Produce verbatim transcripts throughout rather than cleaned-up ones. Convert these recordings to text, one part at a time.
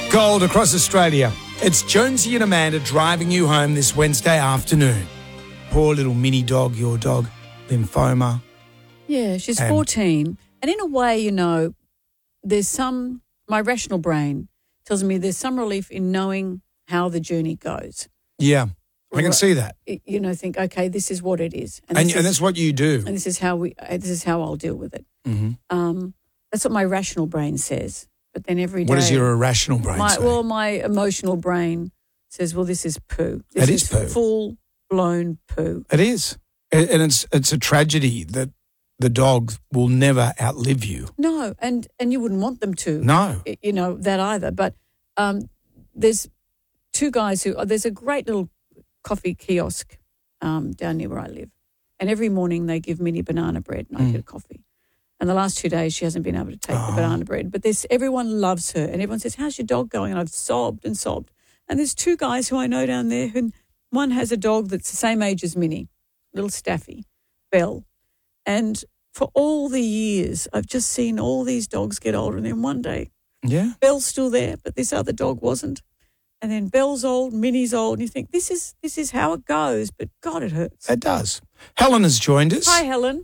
Gold across Australia. It's Jonesy and Amanda driving you home this Wednesday afternoon. Poor little mini dog, your dog, lymphoma. Yeah, she's And- fourteen. And in a way, you know, there's some, my rational brain tells me there's some relief in knowing how the journey goes. Yeah, I can Right. see that. Y- You know, think, okay, this is what it is. And, this and is- that's what you do. and this is how we, uh, this is how I'll deal with it. Mm-hmm. Um, that's what my rational brain says. But then every day. What does your irrational brain my, say? Well, my emotional brain says, well, this is poo. This It is poo. Full blown poo. It is. And and it's it's a tragedy that the dog will never outlive you. No, and, and you wouldn't want them to. No. y- You know, that either. But um, there's two guys who, there's a great little coffee kiosk um, down near where I live. And every morning they give Minnie banana bread and I Mm. get a coffee. And the last two days she hasn't been able to take Oh. the banana bread. But there's, everyone loves her and everyone says, how's your dog going? And I've sobbed and sobbed. And there's two guys who I know down there who, one has a dog that's the same age as Minnie, little Staffy, Belle. And for all the years, I've just seen all these dogs get older. And then one day, Yeah. Belle's still there, but this other dog wasn't. And then Belle's old, Minnie's old, and you think, this is this is how it goes. But God, it hurts. It does. Helen has joined us. Hi, Helen.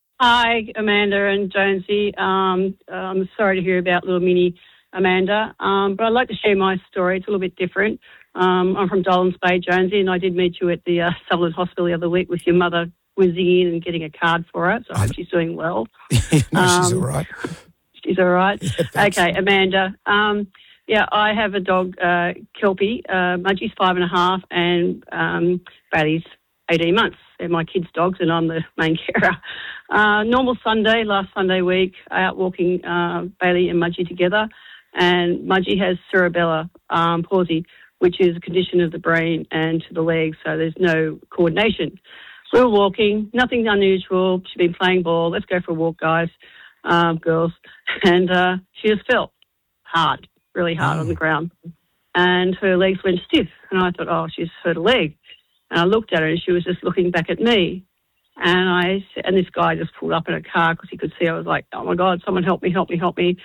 Hi, Amanda and Jonesy. Um, I'm sorry to hear about little mini Amanda, um, but I'd like to share my story. It's a little bit different. Um, I'm from Dolans Bay, Jonesy, and I did meet you at the uh, Sutherland Hospital the other week with your mother whizzing in and getting a card for her, so I hope she's doing well. no, she's Um, all right. She's all right. Yeah, thanks. Okay, Amanda. Um, yeah, I have a dog, uh, Kelpie. Uh, Mudgie's five and a half, and um, Bailey's eighteen months. They're my kids' dogs, and I'm the main carer. Uh, normal Sunday, last Sunday week, out walking uh, Bailey and Mudgie together, and Mudgie has cerebellar um, palsy, which is a condition of the brain and to the legs, so there's no coordination. We were walking, nothing unusual. She'd been playing ball. Let's go for a walk, guys, um, girls. And uh, she just felt hard, really hard Oh. on the ground. And her legs went stiff. And I thought, oh, she's hurt a leg. And I looked at her and she was just looking back at me. And I and this guy just pulled up in a car because he could see I was like, oh, my God, someone help me, help me, help me.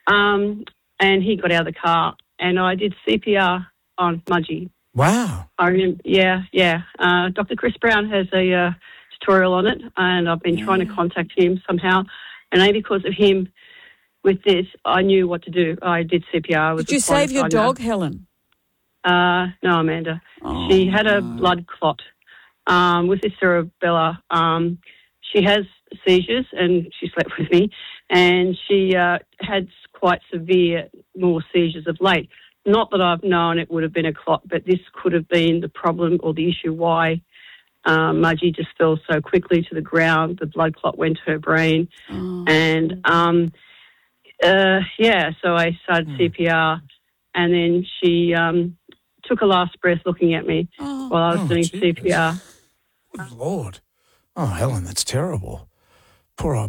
Um, and he got out of the car and I did C P R on Mudgie. Wow. I remember, yeah, yeah. Uh, Doctor Chris Brown has a uh, tutorial on it, and I've been trying to contact him somehow. And only because of him, with this, I knew what to do. I did C P R. With Did you save your dog, Helen? Uh, no, Amanda. Oh, she had a no. blood clot um, with this cerebella. Um, she has seizures, and she slept with me, and she uh, had quite severe more seizures of late. Not that I've known it would have been a clot, but this could have been the problem or the issue why um, Mudgie just fell so quickly to the ground. The blood clot went to her brain. Oh. And, um, uh, yeah, so I started Mm. C P R. And then she um, took a last breath looking at me Oh. while I was Oh, doing Jesus. C P R. Good Lord. Oh, Helen, that's terrible. Poor old